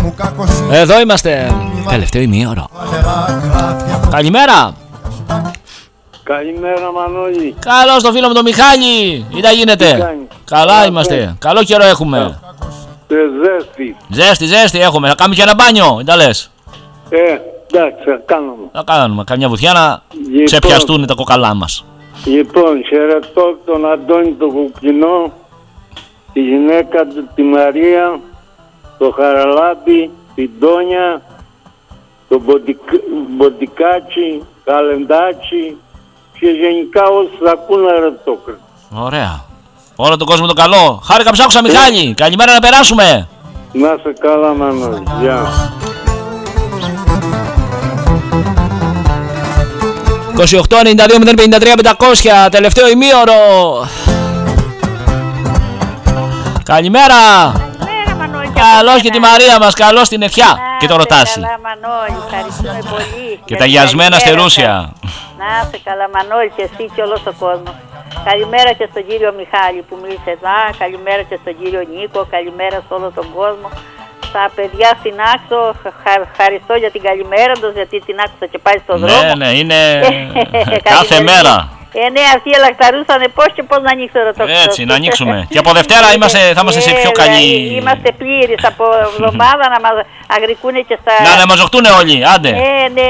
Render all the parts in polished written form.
Εδώ είμαστε. Τελευταίο ημίωρο. Καλημέρα. Καλημέρα Μανώλη. Καλώς το φίλο μου τον Μιχάλη. Τι να γίνεται? Καλά είμαστε. Καλό καιρό έχουμε. Ζέστη έχουμε. Θα κάνουμε και ένα μπάνιο. Τι τα λες? Εντάξει, θα κάνουμε καμιά βουτιά να ξεπιαστούν τα κοκαλά μας. Λοιπόν, χαιρετώ τον Αντώνη τον Κουκκινό, τη γυναίκα του τη Μαρία, το Χαραλάμπη, την Τόνια, τον Μποντικάτσι, Καλεντάτσι και γενικά όσους ακούνε Ρετόκριτο. Ωραία. Όλο τον κόσμο το καλό. Χάρηκα ψάχουσα Μιχάλη. Καλημέρα να περάσουμε. Να σε καλά Μανώλη. Γεια. 28-92-053-500. Τελευταίο ημίωρο. Καλημέρα. Καλημέρα Μανώλη. Καλώς και τη Μαρία μας. Καλώς την Ευχιά. Και το Ρωτάση. Καλά Μανώλη. Ευχαριστούμε πολύ. Και τα γιασμένα στερούσια. Να είσαι καλά Μανώλη και εσύ και όλος ο κόσμος. Καλημέρα και στον κύριο Μιχάλη που μίλησε εδώ. Καλημέρα και στον κύριο Νίκο. Καλημέρα σε όλο τον κόσμο. Στα παιδιά στην Άξο, ευχαριστώ για την καλημέρα τους, γιατί την άκουσα και πάει στον δρόμο. Ναι, είναι κάθε μέρα. Ναι, αυτοί ελακταρούσανε πώς να ανοίξω το τόξο. Έτσι, να ανοίξουμε. Και από Δευτέρα θα είμαστε σε πιο καλή. Είμαστε πλήρεις από εβδομάδα να μας αγρικούνε και στα. Να μαζοχτούν όλοι, άντε. Ναι,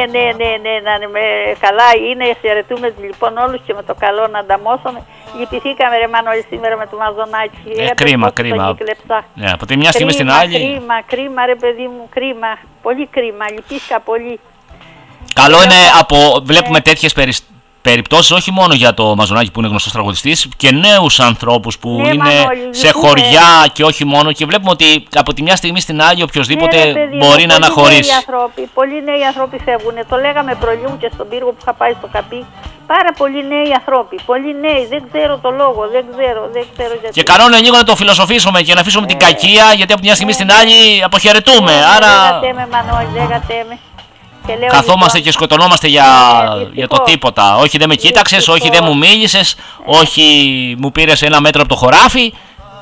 καλά είναι, χαιρετούμε λοιπόν όλους και με το καλό να ανταμώσουμε. Λυπηθήκαμε ρε Μανώλη σήμερα με το Μαζονάκι. Κρίμα. Ναι, από τη μια στιγμή στην άλλη. Κρίμα ρε παιδί μου, κρίμα. Πολύ κρίμα, λυπήθηκα πολύ. Καλό είναι βλέπουμε τέτοιες περιπτώσεις όχι μόνο για το Μαζονάκι που είναι γνωστός τραγουδιστής και νέους ανθρώπους που είναι Μανώλη, σε χωριά και όχι μόνο, και βλέπουμε ότι από τη μια στιγμή στην άλλη οποιοδήποτε μπορεί να αναχωρήσει. Πολλοί νέοι άνθρωποι φεύγουν. Το λέγαμε προλίγου και στον πύργο που είχα πάει στο Καπί. Πάρα πολλοί νέοι άνθρωποι. Πολλοί νέοι. Δεν ξέρω το λόγο. Δεν ξέρω γιατί. Και καλό είναι λίγο να το φιλοσοφήσουμε και να αφήσουμε την κακία, γιατί από τη μια στιγμή στην άλλη αποχαιρετούμε. Άρα. Δεν κατέμε, Μανώλη, δεν κατέμε. Καθόμαστε και σκοτωνόμαστε για το τίποτα. Όχι δεν με κοίταξες, όχι δεν μου μίλησες, όχι μου πήρες ένα μέτρο από το χωράφι.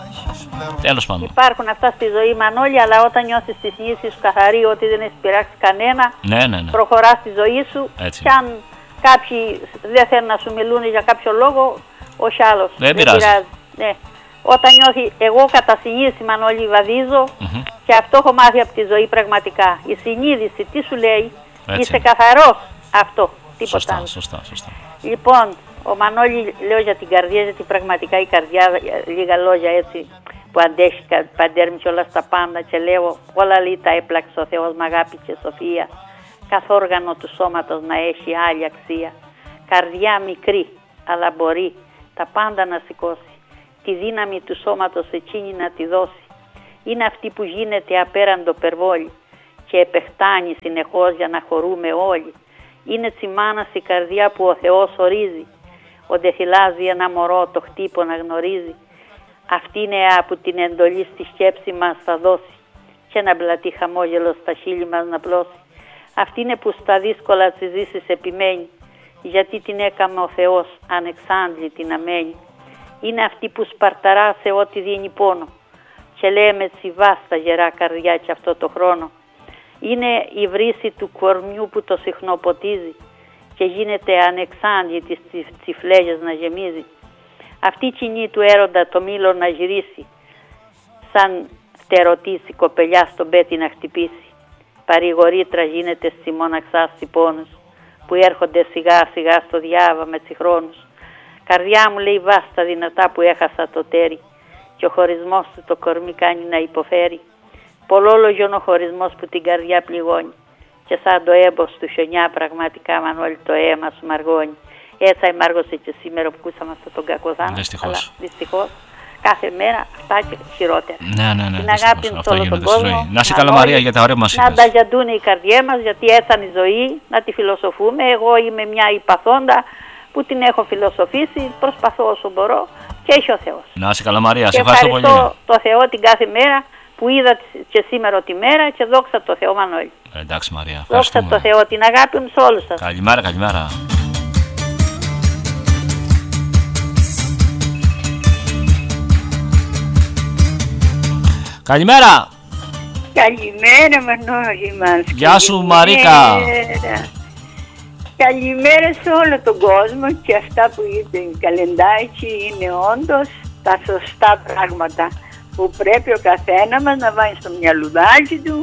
Τέλος πάντων. Υπάρχουν αυτά στη ζωή Μανώλη, αλλά όταν νιώσεις τη συνείδηση σου καθαρή ότι δεν έχει πειράξει κανένα, ναι. προχωράς στη ζωή σου. Έτσι. Και αν κάποιοι δεν θέλουν να σου μιλούν για κάποιο λόγο, όχι άλλος. Δεν πειράζει. Ναι. Όταν νιώθει, εγώ κατά συνείδηση Μανώλη βαδίζω και αυτό έχω μάθει από τη ζωή πραγματικά. Η συνείδηση τι σου λέει? Έτσι. Είσαι καθαρός, αυτό, τίποτα άλλο. Σωστά. Λοιπόν, ο Μανώλη λέω για την καρδιά, γιατί πραγματικά η καρδιά, λίγα λόγια έτσι που αντέχει, παντέρμει όλα στα πάντα και λέω όλα λέει τα έπλαξε ο Θεός με αγάπη και σοφία, καθ' όργανο του σώματος να έχει άλλη αξία. Καρδιά μικρή, αλλά μπορεί τα πάντα να σηκώσει, τη δύναμη του σώματος εκείνη να τη δώσει. Είναι αυτή που γίνεται απέραντο περβόλη και επεχτάνει συνεχώς για να χωρούμε όλοι. Είναι τσιμάνας η καρδιά που ο Θεός ορίζει, όντε θυλάζει ένα μωρό το χτύπο να γνωρίζει. Αυτή είναι που την εντολή στη σκέψη μας θα δώσει και ένα μπλατή χαμόγελο στα χείλη μας να πλώσει. Αυτή είναι που στα δύσκολα της ζήσης επιμένει, γιατί την έκαμε ο Θεός ανεξάντλητη να μένει. Είναι αυτή που σπαρταρά σε ό,τι δίνει πόνο και λέμε τσιβάστα γερά καρδιά και αυτό το χρόνο. Είναι η βρύση του κορμιού που το συχνοποτίζει και γίνεται ανεξάντλητη στις τσιφλέγες να γεμίζει. Αυτή η κοινή του έρωτα το μήλο να γυρίσει, σαν φτερωτήσει κοπελιά στον πέτη να χτυπήσει. Παρηγορήτρα γίνεται στη μοναξά στη πόνους που έρχονται σιγά σιγά στο διάβα με τσιχρόνους. Καρδιά μου λέει βάστα δυνατά που έχασα το τέρι και ο χωρισμός του το κορμί κάνει να υποφέρει. Πολλόλογιον ο χωρισμός που την καρδιά πληγώνει και σαν το έμπος του χιονιά πραγματικά Μανώλη το αίμα σου μαργώνει. Έτσι μάργωσε και σήμερα που ακούσαμε αυτό τον Κακοδάνα. Δυστυχώς. Κάθε μέρα αυτά και χειρότερα. Ναι. Την αγάπη μου σε όλο τον κόσμο. Να είσαι καλά Μαρία για τα ωραία μας είπες. Να ανταγιαντούν οι καρδιές μας, γιατί έτσι είναι η ζωή, να τη φιλοσοφούμε. Εγώ είμαι μια υπαθόντα που την έχω φιλοσοφήσει, προσπαθώ όσο μπορώ και έχει ο Θεός. Να είσαι καλά Μαρία, σε ευχαριστώ πολύ. Το Θεό την κάθε μέρα που είδα και σήμερα τη μέρα και δόξα τω Θεώ Μανώλη. Εντάξει Μαρία, δόξα τω Θεώ, την αγάπη μου σε όλους σας. Καλημέρα. Καλημέρα. Καλημέρα Μανώλη μας. Γεια σου Μαρίκα. Καλημέρα σε όλο τον κόσμο και αυτά που είπε η Καλεντάκη είναι όντως τα σωστά πράγματα που πρέπει ο καθένα μας να βάλει στο μυαλουδάκι του,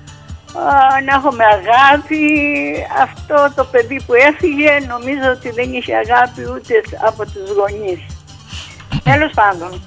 να έχουμε αγάπη. Αυτό το παιδί που έφυγε νομίζω ότι δεν είχε αγάπη ούτε από τους γονείς. Τέλος πάντων,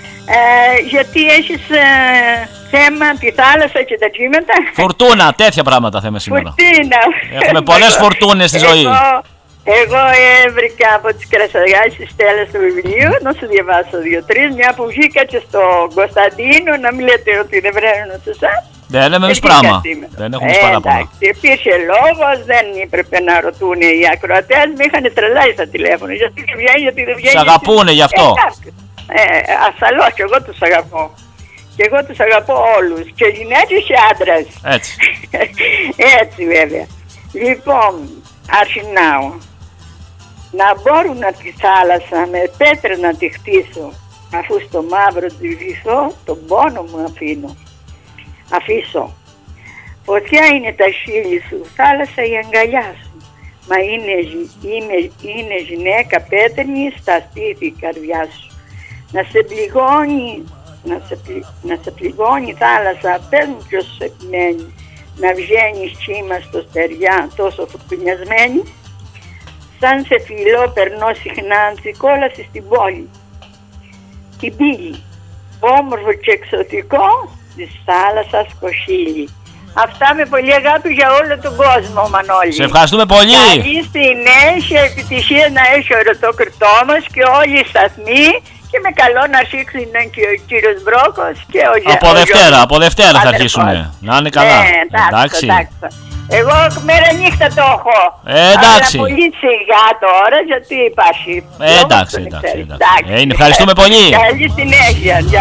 γιατί έχεις θέμα τη θάλασσα και τα κύματα. Φορτούνα, τέτοια πράγματα θέμε σήμερα. Φορτούνα. Έχουμε πολλές φορτούνες στη ζωή. Εγώ έβρικα από τις Κρασαριάς της Στέλλας του βιβλίου, να σου διαβάσω 2-3, μια που βγήκα και στο Κωνσταντίνο, να μην λέτε ότι δεν βραίνουν σε εσάς. Δεν λέμε εμείς πράγμα. Δεν έχουμε παράπονα. Εντάξει, υπήρχε λόγος, δεν έπρεπε να ρωτούν οι ακροατές, με είχαν τρελάει στα τηλέφωνα. Γιατί δεν βγαίνει, γιατί δεν βγαίνει. Σ' αγαπούνε γι' αυτό. Ασφαλώς και εγώ τους αγαπώ. Και εγώ τους αγαπώ όλους, και γυναίκες και άντρες. Έτσι. Έτσι βέβαια. Λοιπόν, αρχινάω. Να μπορούν να τη θάλασσα με πέτρα να τη χτίσω, αφού στο μαύρο τη βυθώ, τον πόνο μου αφήσω. Φωτιά είναι τα χείλη σου, θάλασσα η αγκαλιά σου. Μα είναι γυναίκα πέτρινη στα στήθη η καρδιά σου. Να σε πληγώνει, να σε πληγώνει θάλασσα, πες μου ποιος σου επιμένει. Να βγαίνεις κύμα στο στεριά τόσο φουρτουνιασμένη. Σαν σε φιλό περνώ συχνά κόλαση στην πόλη. Την πύλη, όμορφο και εξωτικό της θάλασσας κοχύλι. Αυτά με πολύ αγάπη για όλο τον κόσμο, Μανώλη. Σε ευχαριστούμε πολύ. Καλή συνέχεια, επιτυχία να έχει ο ερωτόκριτό μας και όλοι οι σταθμοί. Και με καλό να αρχίσουν και ο κύριος Μπρόκος και ο Γιώργος. Από Δευτέρα θα αρχίσουνε. Να είναι καλά. Εντάξει. Εγώ μέρα νύχτα το έχω. Εντάξει. Αλλά πολύ σιγά τώρα γιατί υπάρχει. Εντάξει. Ευχαριστούμε πολύ. Καλή συνέχεια.